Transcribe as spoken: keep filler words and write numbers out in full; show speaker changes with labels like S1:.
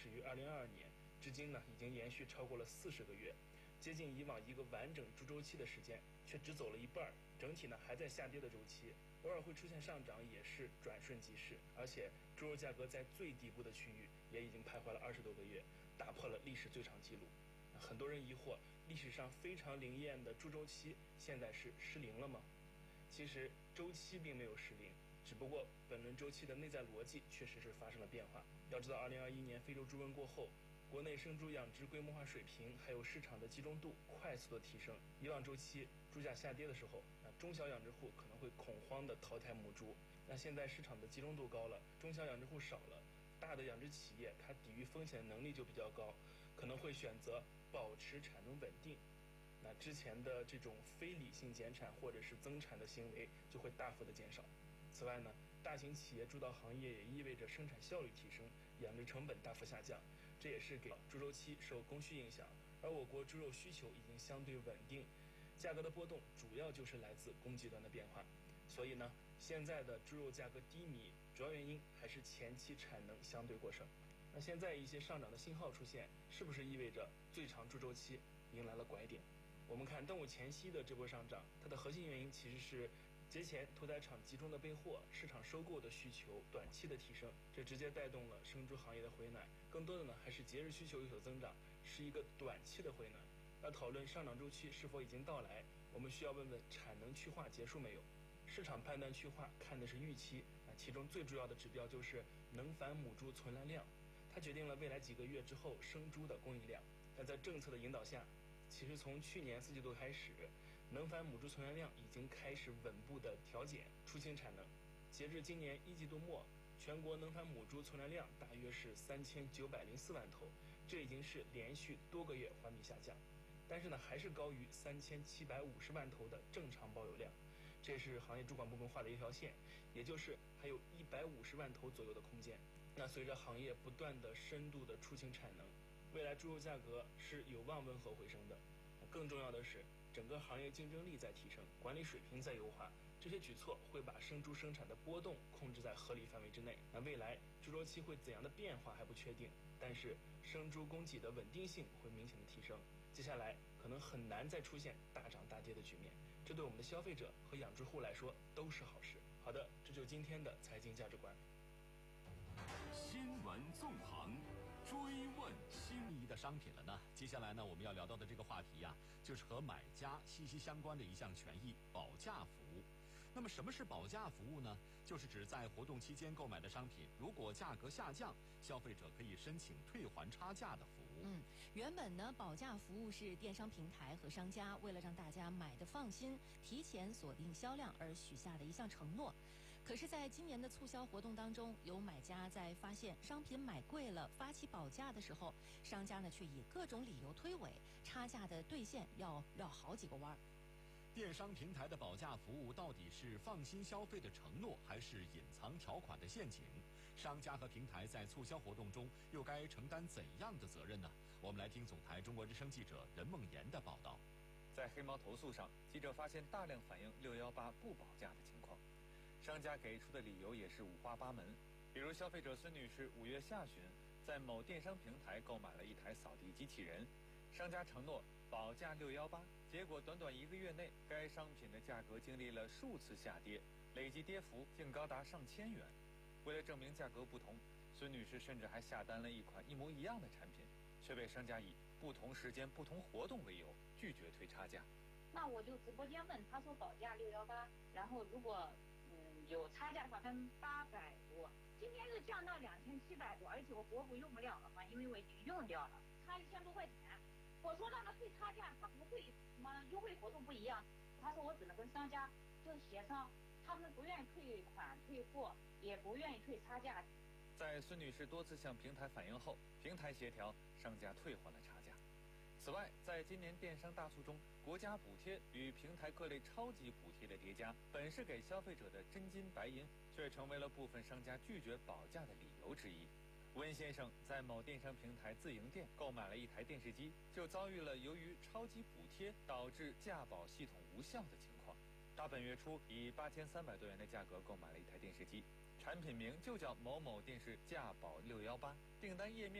S1: 始于二零二二年，至今呢已经延续超过了四十个月，接近以往一个完整猪周期的时间，却只走了一半，整体呢还在下跌的周期，偶尔会出现上涨，也是转瞬即逝。而且猪肉价格在最底部的区域也已经徘徊了二十多个月，打破了历史最长纪录。很多人疑惑，历史上非常灵验的猪周期现在是失灵了吗？其实周期并没有失灵，只不过本轮周期的内在逻辑确实是发生了变化。要知道二零二一年非洲猪瘟过后，国内生猪养殖规模化水平还有市场的集中度快速的提升。以往周期猪价下跌的时候，那中小养殖户可能会恐慌的淘汰母猪。那现在市场的集中度高了，中小养殖户少了，大的养殖企业它抵御风险能力就比较高，可能会选择保持产能稳定。那之前的这种非理性减产或者是增产的行为就会大幅的减少。此外呢，大型企业主导行业也意味着生产效率提升，养殖成本大幅下降，这也是给猪周期受供需影响。而我国猪肉需求已经相对稳定，价格的波动主要就是来自供给端的变化。所以呢，现在的猪肉价格低迷，主要原因还是前期产能相对过剩。那现在一些上涨的信号出现，是不是意味着最长猪周期迎来了拐点？我们看端午前夕的这波上涨，它的核心原因其实是节前屠宰场集中的备货，市场收购的需求短期的提升，这直接带动了生猪行业的回暖。更多的呢，还是节日需求有所增长，是一个短期的回暖。那讨论上涨周期是否已经到来，我们需要问问产能去化结束没有？市场判断去化看的是预期，那其中最主要的指标就是能繁母猪存栏量，它决定了未来几个月之后生猪的供应量。但在政策的引导下，其实从去年四季度开始，能繁母猪存栏量已经开始稳步的调减，出清产能。截至今年一季度末，全国能繁母猪存栏量大约是三千九百零四万头，这已经是连续多个月环比下降，但是呢，还是高于三千七百五十万头的正常保有量。这是行业主管部门画的一条线，也就是还有一百五十万头左右的空间。那随着行业不断的深度的出清产能，未来猪肉价格是有望温和回升的。更重要的是，整个行业竞争力在提升，管理水平在优化，这些举措会把生猪生产的波动控制在合理范围之内。那未来猪周期会怎样的变化还不确定，但是生猪供给的稳定性会明显的提升。接下来可能很难再出现大涨大跌的局面，这对我们的消费者和养殖户来说都是好事。好的，这就是今天的财经价值观。
S2: 新闻纵横，追问新意的商品了呢。接下来呢，我们要聊到的这个话题呀、啊，就是和买家息息相关的一项权益——保价服务。那么什么是保价服务呢？就是指在活动期间购买的商品，如果价格下降，消费者可以申请退还差价的服务。
S3: 嗯，原本呢，保价服务是电商平台和商家为了让大家买的放心，提前锁定销量而许下的一项承诺。可是，在今年的促销活动当中，有买家在发现商品买贵了发起保价的时候，商家呢却以各种理由推诿，差价的兑现要绕好几个弯儿。
S2: 电商平台的保价服务到底是放心消费的承诺，还是隐藏条款的陷阱？商家和平台在促销活动中又该承担怎样的责任呢？我们来听总台中国之声记者任梦妍的报道。
S4: 在黑猫投诉上，记者发现大量反映六一八不保价的情况，商家给出的理由也是五花八门。比如消费者孙女士五月下旬在某电商平台购买了一台扫地机器人，商家承诺保价六一八，结果短短一个月内，该商品的价格经历了数次下跌，累计跌幅竟高达上千元。为了证明价格不同，孙女士甚至还下单了一款一模一样的产品，却被商家以不同时间、不同活动为由拒绝退差价。
S5: 那我就直播间问，他说保价六一八，然后如果嗯有差价的话分八百多，今天是降到两千七百多，而且我国服用不了了嘛，因为我已经用掉了，差一千多块钱。我说让他退差价，他不会什么优惠活动不一样，他说我只能跟商家就是协商，他们不愿意退款退货，也不愿意退差价。
S4: 在孙女士多次向平台反映后，平台协调，商家退还了差价。此外，在今年电商大促中，国家补贴与平台各类超级补贴的叠加，本是给消费者的真金白银，却成为了部分商家拒绝保价的理由之一。温先生在某电商平台自营店购买了一台电视机，就遭遇了由于超级补贴导致价保系统无效的情况。他本月初以八千三百多元的价格购买了一台电视机，产品名就叫某某电视价保六一八，订单页面